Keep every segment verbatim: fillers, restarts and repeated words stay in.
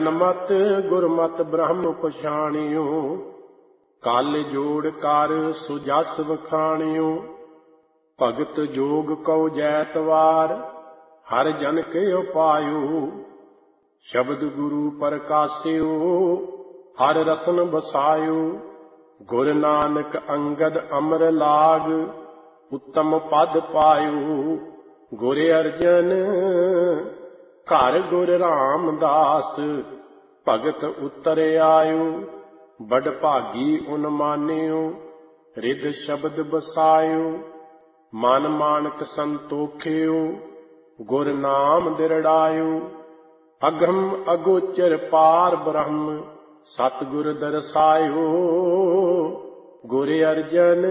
ਮਤ ਗੁਰਮਤਿ ਬ੍ਰਹਮ ਪਛਾਣਿਓ, ਕਲ ਜੋੜ ਕਰ ਸੁਜਸ ਵਖਾਣਿਓ। ਭਗਤ ਜੋਗ ਕਉ ਜੈਤਵਾਰ, ਹਰ ਜਨ ਕੇ ਉਪਾਇਓ। ਸ਼ਬਦ ਗੁਰੂ ਪ੍ਰਕਾਸਿਓ, ਹਰ ਰਸਨ ਬਸਾਇਓ। ਗੁਰ ਨਾਨਕ ਅੰਗਦ ਅਮਰ ਲਾਗ, ਉੱਤਮ ਪਦ ਪਾਇਓ। ਗੁਰ ਅਰਜਨ ਘਰ ਗੁਰ ਰਾਮਦਾਸ, ਭਗਤ ਉਤਰ ਆਇਓ। ਬੜ ਭਾਗੀ ਉਨ ਮਾਨਿਓ, ਰਿਦ ਸ਼ਬਦ ਬਸਾਇਓ। ਮਨ ਮਾਨਕ ਸੰਤੋਖਿਓ, ਗੁਰ ਨਾਮ ਦਿਰੜਾਇਓ। ਅਗਮ ਅਗੋਚਰ ਪਾਰ ਬ੍ਰਹਮ, ਸਤਿਗੁਰ ਦਰਸਾਇਓ। ਗੁਰ ਅਰਜਨ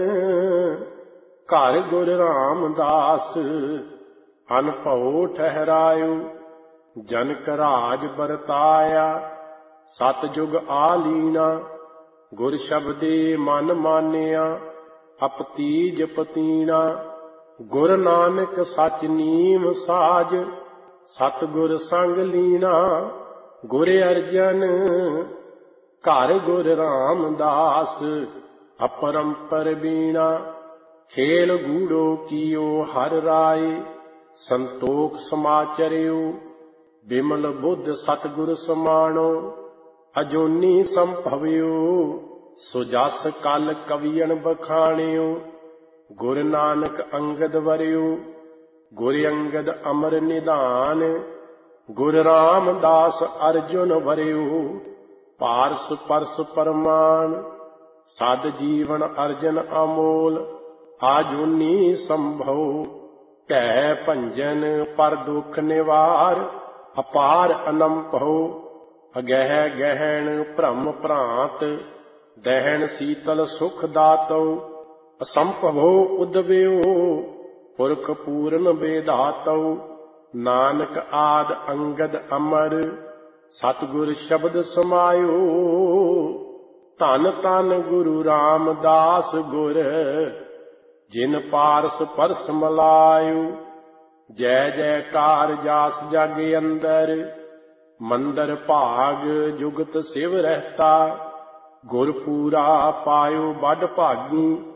ਘਰ ਗੁਰ ਰਾਮਦਾਸ, ਅਨਭਉ ਠਹਿਰਾਇਓ। ਜਨਕ ਰਾਜ ਵਰਤਾਇਆ, ਸਤਿਜੁਗ ਆਲੀਨਾ। ਗੁਰ ਸ਼ਬਦੇ ਮਨ ਮਾਨਿਆ, ਅਪਤੀਜ ਪਤੀਣਾ। ਗੁਰ ਨਾਨਕ ਸਚ ਨੀਮ ਸਾਜ, ਸਤਿਗੁਰ ਸੰਗ ਲੀਣਾ। ਗੁਰ ਅਰਜਨ ਘਰ ਗੁਰ ਰਾਮਦਾਸ, ਅਪਰੰਪਰ ਬੀਣਾ। ਖੇਲ ਗੂੜੋ ਕੀਓ ਹਰ ਰਾਏ, ਸੰਤੋਖ ਸਮਾਚਰਿਓ। ਬਿਮਲ ਬੁੱਧ ਸਤਿਗੁਰ ਸਮਾਣੋ, ਅਜੂਨੀ ਸੰਭਵਿਓ। ਸੁਜਸ ਕਲ ਕਵੀਅਣ ਬਖਾਣਿਓ, ਗੁਰ ਨਾਨਕ ਅੰਗਦ ਵਰਿਓ। ਗੁਰ ਅੰਗਦ ਅਮਰ ਨਿਧਾਨ, ਗੁਰ ਰਾਮਦਾਸ ਅਰਜੁਨ ਵਰਿਓ। ਪਾਰਸ ਪਰਸ ਪਰਮਾਨ, ਸਦ ਜੀਵਨ ਅਰਜਨ ਅਮੋਲ। ਆਜੂਨੀ ਸੰਭਉ ਭੈ ਭੰਜਨ, ਪਰ ਦੁਖ ਨਿਵਾਰ। ਅਪਾਰ ਅਨੰਭਉ ਅਗਹਿ ਗਹਿਣ, ਭ੍ਰਮ ਭ੍ਰਾਂਤ। ਦਹਿਣ ਸੀਤਲ ਸੁਖ ਦਾਤਉ, ਅਸੰਭਵੋ ਉਦਵਿਓ। ਪੁਰਖ ਪੂਰਨ ਬੇਧਾਤਉ, ਨਾਨਕ ਆਦ ਅੰਗਦ ਅਮਰ। ਸਤਿਗੁਰ ਸ਼ਬਦ ਸਮਾਇਓ। ਧੰਨ ਧੰਨ ਗੁਰੂ ਰਾਮਦਾਸ ਗੁਰ, ਜਿਨ ਪਾਰਸ ਪਰਸ ਮਲਾਇਓ। ਜੈ ਜੈਕਾਰ ਜਾਸ ਜਗ ਅੰਦਰ, ਮੰਦਰ ਭਾਗ ਜੁਗਤ ਸਿਵ ਰਹਿਤਾ। ਗੁਰ ਪੂਰਾ ਪਾਇਓ ਬਡ ਭਾਗੀ,